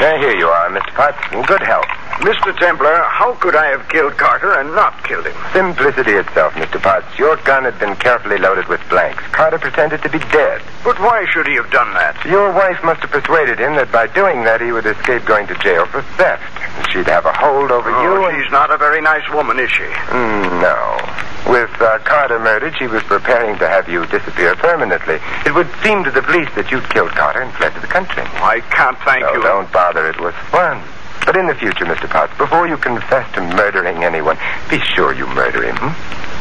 Here you are, Mr. Potts. In good health. Mr. Templar, how could I have killed Carter and not killed him? Simplicity itself, Mr. Potts. Your gun had been carefully loaded with blanks. Carter pretended to be dead. But why should he have done that? Your wife must have persuaded him that by doing that he would escape going to jail for theft. And she'd have a hold over you. She's not a very nice woman, is she? No. With Carter murdered, she was preparing to have you disappear permanently. It would seem to the police that you'd killed Carter and fled to the country. I can't thank you. Don't bother. It was fun. But in the future, Mr. Potts, before you confess to murdering anyone, be sure you murder him.